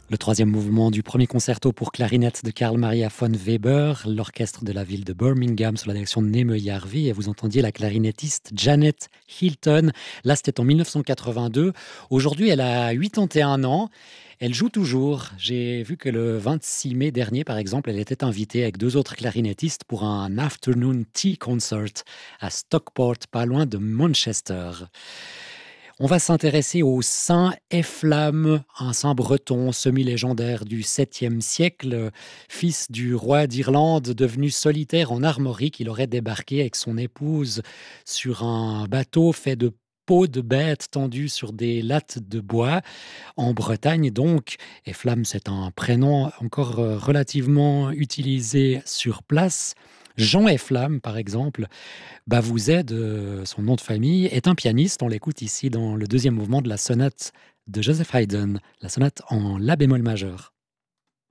Le troisième mouvement du premier concerto pour clarinette de Carl Maria von Weber, l'orchestre de la ville de Birmingham sous la direction de Neme Järvi, et vous entendiez la clarinettiste Janet Hilton. Là, c'était en 1982. Aujourd'hui, elle a 81 ans. Elle joue toujours. J'ai vu que le 26 mai dernier, par exemple, elle était invitée avec deux autres clarinettistes pour un afternoon tea concert à Stockport, pas loin de Manchester. On va s'intéresser au saint Efflam, un saint breton semi-légendaire du 7e siècle, fils du roi d'Irlande devenu solitaire en Armorique. Il aurait débarqué avec son épouse sur un bateau fait de peaux de bêtes tendues sur des lattes de bois en Bretagne donc. Efflam, c'est un prénom encore relativement utilisé sur place. Jean Efflam, par exemple, Bavouzed, son nom de famille, est un pianiste. On l'écoute ici dans le deuxième mouvement de la sonate de Joseph Haydn, la sonate en la bémol majeur.